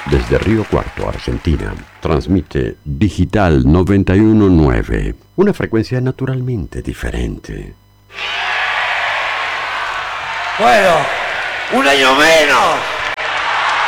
Desde Río Cuarto, Argentina, transmite Digital 919, una frecuencia naturalmente diferente. Bueno, un año menos.